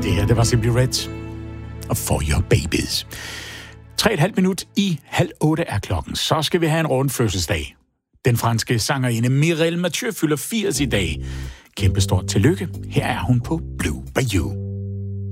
Det her, det var Simply Red og For Your Babies. 3,5 minut i 7:30 er klokken. Så skal vi have en rund fødselsdag. Den franske sangerinde Mireille Mathieu fylder 80 i dag. Kæmpestort tillykke. Her er hun på Blue Bayou.